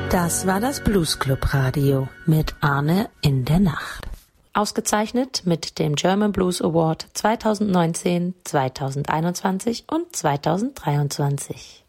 Das war das Blues Club Radio mit Arne in der Nacht. Ausgezeichnet mit dem German Blues Award 2019, 2021 und 2023.